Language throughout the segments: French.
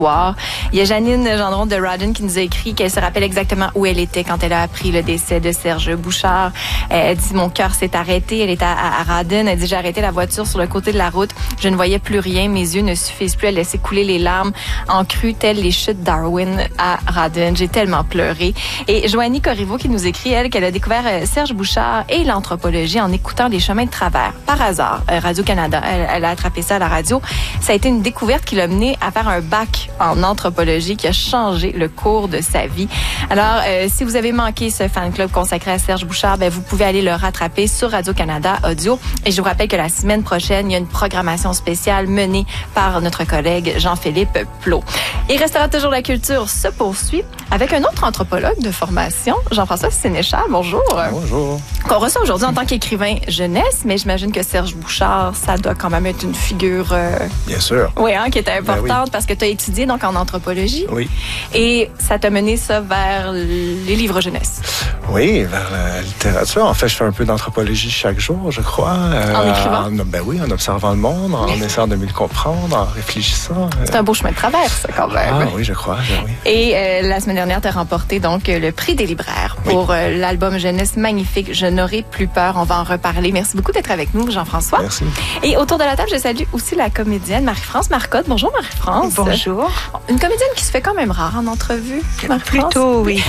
Il y a Janine Gendron de Rawdon qui nous a écrit qu'elle se rappelle exactement où elle était quand elle a appris le décès de Serge Bouchard. Elle dit « Mon cœur s'est arrêté ». Elle est à Rawdon. Elle dit « J'ai arrêté la voiture sur le côté de la route. Je ne voyais plus rien. Mes yeux ne suffisent plus à laisser couler les larmes en crue telles les chutes Darwin à Rawdon. J'ai tellement pleuré. » Et Joanie Corriveau qui nous écrit, elle, qu'elle a découvert Serge Bouchard et l'anthropologie en écoutant Les Chemins de travers. Par hasard, Radio-Canada. Elle a attrapé ça à la radio. Ça a été une découverte qui l'a menée à faire un bac en anthropologie qui a changé le cours de sa vie. Alors, si vous avez manqué ce fan club consacré à Serge Bouchard, vous pouvez aller le rattraper sur Radio-Canada Audio. Et je vous rappelle que la semaine prochaine, il y a une programmation spéciale menée par notre collègue Jean-Philippe Plot. Et Restera toujours la culture se poursuit avec un autre anthropologue de formation, Jean-François Sénéchal. Bonjour. Bonjour. Qu'on reçoit aujourd'hui en tant qu'écrivain jeunesse, mais j'imagine que Serge Bouchard, ça doit quand même être une figure... Bien sûr. Oui, qui était importante parce que tu as étudié donc en anthropologie. Oui. Et ça t'a mené ça vers les livres jeunesse. Oui, vers la littérature. En fait, je fais un peu d'anthropologie chaque jour, je crois. En écrivant? En observant le monde, en essayant de mieux le comprendre, en réfléchissant. C'est un beau chemin de traverse, quand même. Ah oui, je crois. Oui. Et la semaine dernière, tu as remporté donc le prix des libraires pour l'album jeunesse magnifique Je n'aurai plus peur. On va en reparler. Merci beaucoup d'être avec nous, Jean-François. Merci. Et autour de la table, je salue aussi la comédienne Marie-France Marcotte. Bonjour, Marie-France. Bonjour. Une comédienne qui se fait quand même rare en entrevue, Marie-France. Plutôt, oui.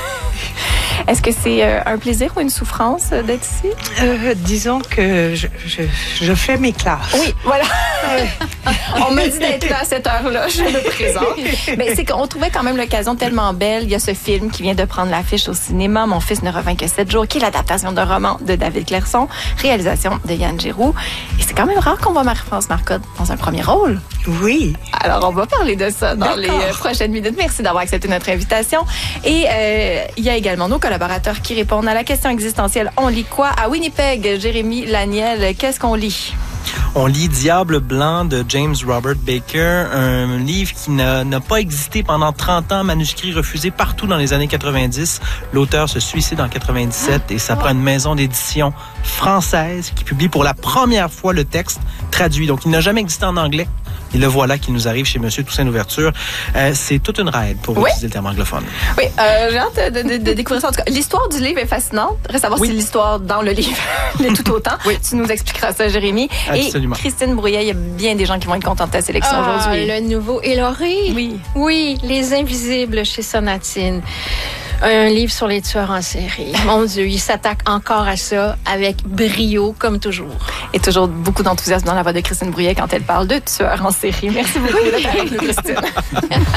Est-ce que c'est un plaisir ou une souffrance d'être ici? Disons que je fais mes classes. Oui, voilà. On m'a dit d'être là à cette heure-là. Je me présente. Mais c'est qu'on trouvait quand même l'occasion tellement belle. Il y a ce film qui vient de prendre l'affiche au cinéma, Mon fils ne revint que 7 jours, qui est l'adaptation d'un roman de David Clairson, réalisation de Yann Giroux. Et c'est quand même rare qu'on voit Marie-France Marcotte dans un premier rôle. Oui. Alors, on va parler de ça dans les prochaines minutes. Merci d'avoir accepté notre invitation. Et il y a également nos collaborateurs qui répondent à la question existentielle. On lit quoi? À Winnipeg, Jérémy Laniel, qu'est-ce qu'on lit? On lit Diable blanc de James Robert Baker, un livre qui n'a pas existé pendant 30 ans, manuscrit refusé partout dans les années 90. L'auteur se suicide en 97 et ça prend une maison d'édition française qui publie pour la première fois le texte traduit. Donc, il n'a jamais existé en anglais. Et le voilà qui nous arrive chez Monsieur Toussaint Louverture. C'est toute une ride pour utiliser le terme anglophone. Oui, j'ai hâte de découvrir ça. En tout cas, l'histoire du livre est fascinante. Reste à voir si l'histoire dans le livre l'est tout autant. Tu nous expliqueras ça, Jérémy. Absolument. Et Christine Brouillet, il y a bien des gens qui vont être contents de ta sélection aujourd'hui. Le nouveau Éloré. Oui, Les Invisibles chez Sonatine. Un livre sur les tueurs en série. Mon Dieu, il s'attaque encore à ça avec brio, comme toujours. Et toujours beaucoup d'enthousiasme dans la voix de Christine Brouillet quand elle parle de tueurs en série. Merci beaucoup d'être avec nous, Christine.